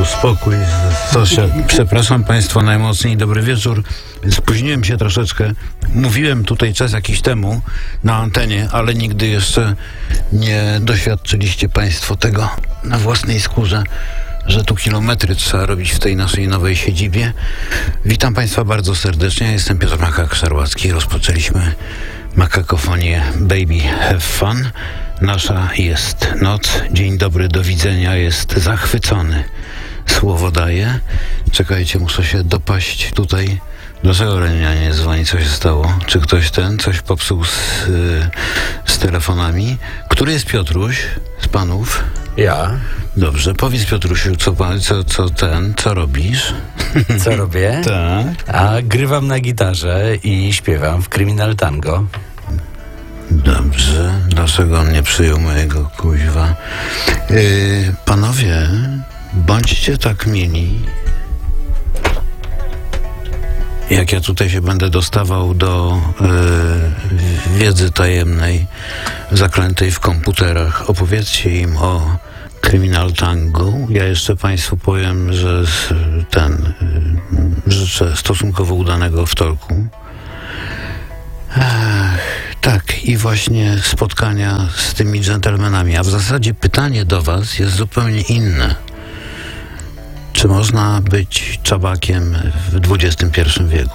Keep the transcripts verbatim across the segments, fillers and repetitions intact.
spokój. Zosia, przepraszam Państwa najmocniej, dobry wieczór. Spóźniłem się troszeczkę. Mówiłem tutaj czas jakiś temu na antenie, ale nigdy jeszcze nie doświadczyliście Państwo tego na własnej skórze, że tu kilometry trzeba robić w tej naszej nowej siedzibie. Witam Państwa bardzo serdecznie. Ja jestem Piotr Makak-Szarłacki. Rozpoczęliśmy makakofonię Baby Have Fun. Nasza jest noc. Dzień dobry, do widzenia. Jest zachwycony. Słowo daję. Czekajcie, muszę się dopaść tutaj. Dlaczego Renia nie dzwoni? Co się stało? Czy ktoś ten coś popsuł z, yy, z telefonami? Który jest Piotruś z panów? Ja. Dobrze, powiedz Piotrusiu, co, co, co ten, co robisz? Co robię? Tak. A grywam na gitarze i śpiewam w Criminal Tango. Dobrze, dlaczego on nie przyjął mojego kuźwa? Yy, panowie, bądźcie tak mili. Jak ja tutaj się będę dostawał do yy, wiedzy tajemnej, zaklętej w komputerach, opowiedzcie im o Criminal Tango. Ja jeszcze Państwu powiem, że ten yy, życzę stosunkowo udanego wtorku. Ach, tak, i właśnie spotkania z tymi dżentelmenami. A w zasadzie pytanie do Was jest zupełnie inne. Czy można być czabakiem w dwudziestym pierwszym wieku?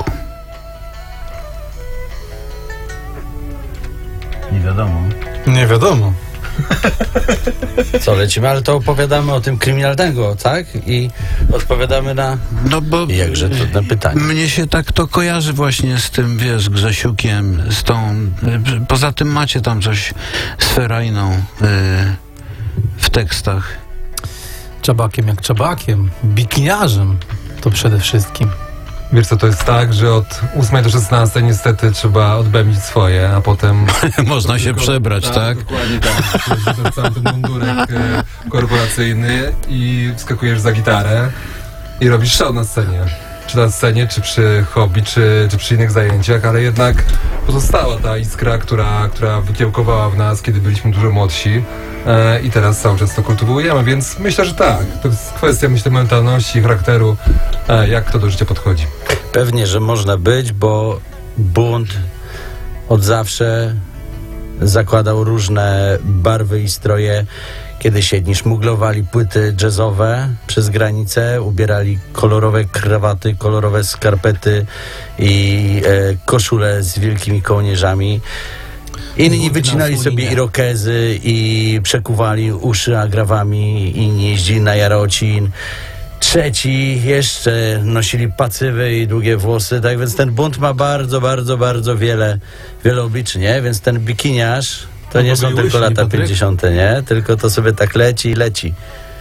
Nie wiadomo. Nie wiadomo. Co, lecimy? Ale to opowiadamy o tym Criminal Tango, tak? I odpowiadamy na No bo jakże trudne pytanie. Mnie się tak to kojarzy właśnie z tym, wiesz, Grzesiukiem, z tą... Poza tym macie tam coś sferajną yy, w tekstach. Czabakiem jak czabakiem, bikiniarzem to przede wszystkim. Wiesz co, to jest tak, że od ósmej do szesnastej niestety trzeba odbędzić swoje, a potem... Można się tylko, przebrać, tak? tak? Dokładnie tak. Bierzesz cały ten mundurek e, korporacyjny i wskakujesz za gitarę i robisz show na scenie. Czy na scenie, czy przy hobby, czy, czy przy innych zajęciach, ale jednak pozostała ta iskra, która, która wykiełkowała w nas, kiedy byliśmy dużo młodsi e, i teraz cały czas to kultywujemy, więc myślę, że tak. To jest kwestia, myślę, mentalności, charakteru, e, jak kto do życia podchodzi. Pewnie, że można być, bo bunt od zawsze zakładał różne barwy i stroje. Kiedyś jedni szmuglowali płyty jazzowe przez granicę, ubierali kolorowe krawaty, kolorowe skarpety i e, koszule z wielkimi kołnierzami. Inni wycinali sobie irokezy i przekuwali uszy agrawami, inni jeździli na jarocin. Trzeci jeszcze nosili pacywy i długie włosy, tak więc ten bunt ma bardzo, bardzo, bardzo wiele, wiele obliczy, nie? Więc ten bikiniarz to nie są tylko lata pięćdziesiąte, nie? Tylko to sobie tak leci i leci.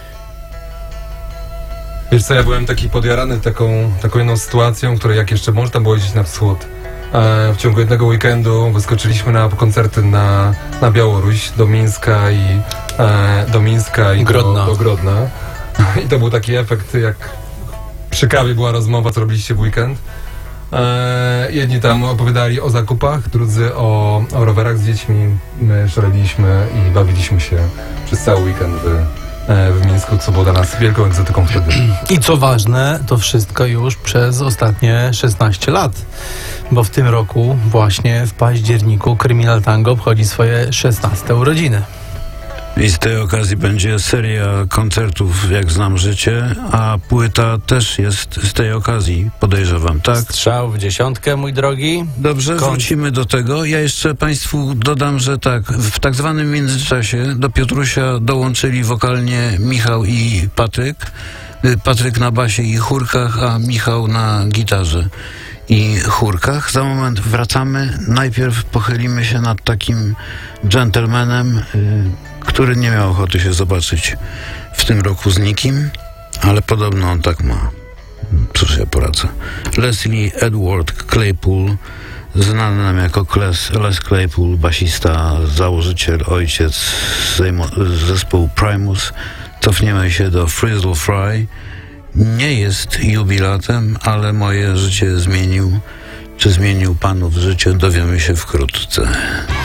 Wiesz co, ja byłem taki podjarany taką, taką jedną sytuacją, której jak jeszcze można było jeździć na wschód. E, w ciągu jednego weekendu wyskoczyliśmy na koncerty na, na Białoruś, do Mińska i e, do Mińska i Grodna. Do, do Grodna. I to był taki efekt, jak przy kawie była rozmowa, co robiliście w weekend. E, jedni tam opowiadali o zakupach, drudzy o, o rowerach z dziećmi. My szaleliśmy i bawiliśmy się przez cały weekend w, e, w Mińsku, co było dla nas wielką egzotyką wtedy. I co ważne, to wszystko już przez ostatnie szesnaście lat. Bo w tym roku, właśnie w październiku, Criminal Tango obchodzi swoje szesnaste urodziny. I z tej okazji będzie seria koncertów, jak znam życie, a płyta też jest z tej okazji, podejrzewam, tak? Strzał w dziesiątkę, mój drogi. Dobrze, Kon- wrócimy do tego. Ja jeszcze Państwu dodam, że tak, w tak zwanym międzyczasie do Piotrusia dołączyli wokalnie Michał i Patryk. Y, Patryk na basie i chórkach, a Michał na gitarze i chórkach. Za moment wracamy. Najpierw pochylimy się nad takim dżentelmenem, y, który nie miał ochoty się zobaczyć w tym roku z nikim, ale podobno on tak ma. Cóż ja poradzę. Leslie Edward Claypool, znany nam jako Les, Les Claypool, basista, założyciel, ojciec zespołu Primus. Cofniemy się do Frizzle Fry. Nie jest jubilatem, ale moje życie zmienił. Czy zmienił panów życie, dowiemy się wkrótce.